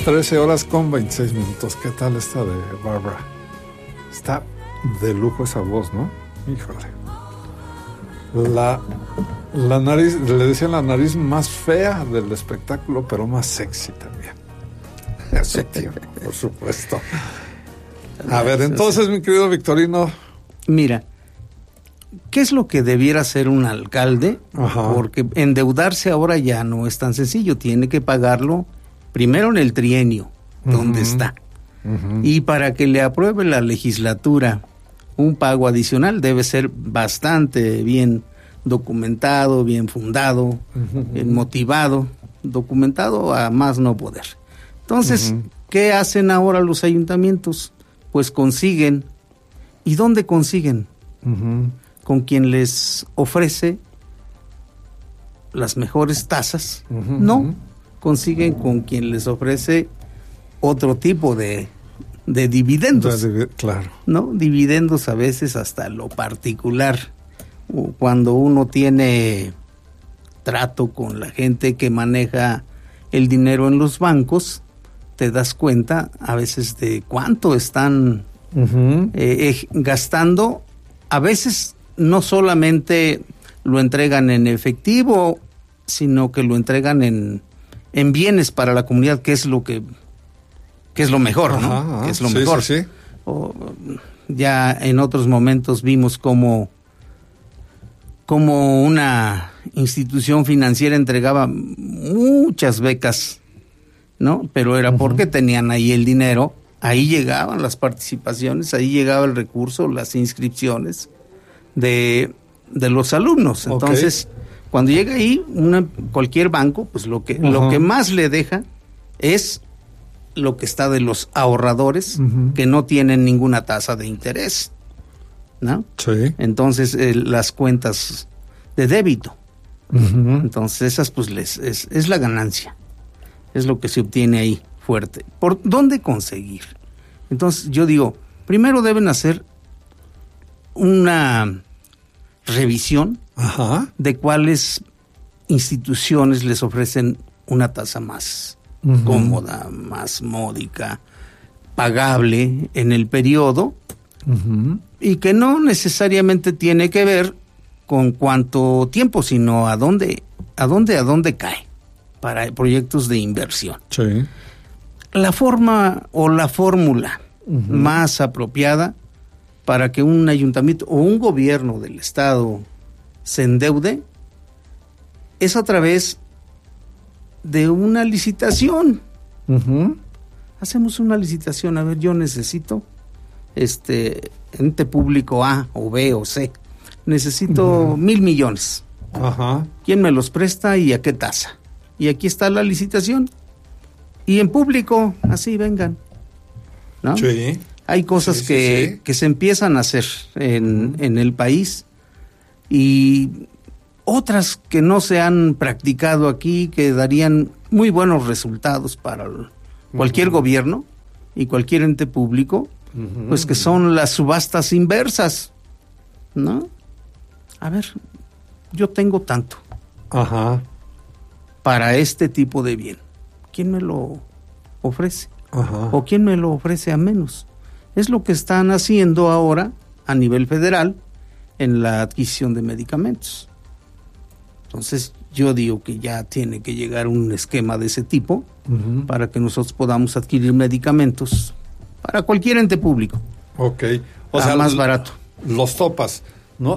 13:26. ¿Qué tal esta de Barbara? Está de lujo esa voz, ¿no? Híjole. La nariz, le decían la nariz más fea del espectáculo, pero más sexy también. A su tiempo, por supuesto. A ver, entonces, mi querido Victorino. Mira, ¿qué es lo que debiera hacer un alcalde? Ajá. Porque endeudarse ahora ya no es tan sencillo, tiene que pagarlo primero en el trienio, donde está. Y para que le apruebe la legislatura un pago adicional debe ser bastante bien documentado, bien fundado, bien motivado, documentado a más no poder. Entonces, ¿qué hacen ahora los ayuntamientos? Pues consiguen. ¿Y dónde consiguen? Con quien les ofrece las mejores tasas. No, consiguen con quien les ofrece otro tipo de dividendos. Claro. ¿No? Dividendos a veces hasta lo particular. Cuando uno tiene trato con la gente que maneja el dinero en los bancos, te das cuenta a veces de cuánto están gastando. A veces no solamente lo entregan en efectivo, sino que lo entregan en bienes para la comunidad, que es lo mejor, ¿no? Que es lo mejor. Sí. Ya en otros momentos vimos como una institución financiera entregaba muchas becas, ¿no? Pero era porque tenían ahí el dinero, ahí llegaban las participaciones, ahí llegaba el recurso, las inscripciones de los alumnos. Entonces, cuando llega ahí cualquier banco, pues lo que más le deja es lo que está de los ahorradores que no tienen ninguna tasa de interés, ¿no? Sí. Entonces, las cuentas de débito. Entonces, esas pues es la ganancia. Es lo que se obtiene ahí fuerte. ¿Por dónde conseguir? Entonces, yo digo, primero deben hacer una revisión de cuáles instituciones les ofrecen una tasa más cómoda, más módica, pagable en el periodo, y que no necesariamente tiene que ver con cuánto tiempo, sino a dónde cae para proyectos de inversión. Sí. La forma o la fórmula más apropiada para que un ayuntamiento o un gobierno del estado se endeude es a través de una licitación. Hacemos una licitación, a ver, yo necesito ente público A o B o C, necesito 1,000 millones. ¿Quién me los presta y a qué tasa? Y aquí está la licitación. Y en público, así vengan, ¿no? Sí. Hay cosas que se empiezan a hacer en el país y otras que no se han practicado aquí, que darían muy buenos resultados para cualquier gobierno y cualquier ente público, pues que son las subastas inversas, ¿no? A ver, yo tengo tanto para este tipo de bien. ¿Quién me lo ofrece? ¿O quién me lo ofrece a menos? Es lo que están haciendo ahora a nivel federal en la adquisición de medicamentos. Entonces, yo digo que ya tiene que llegar un esquema de ese tipo para que nosotros podamos adquirir medicamentos para cualquier ente público. O sea, más barato. Los topas.